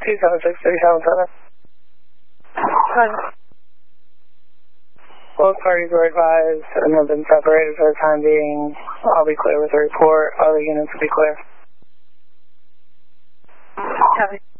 276-377. Both parties were advised and have been separated for the time being. I'll be clear with the report. Other units will be clear. Copy.